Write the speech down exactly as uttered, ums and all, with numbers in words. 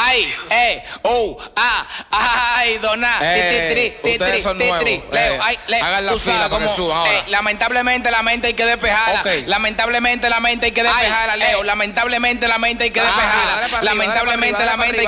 Ay, eh, oh, ah, ay, dona, Eh, ti, ti, tri, ustedes son ti, nuevos. tri, Leo, Eh, ay, le, hagan la tú fila sabes para que cómo, suban ahora. eh, lamentablemente la mente hay que despejarla. Ok. Lamentablemente la mente hay que despejarla, Ay, Leo. eh. Lamentablemente la mente hay que Ah, despejarla. dale para arriba, Lamentablemente dale la para mente hay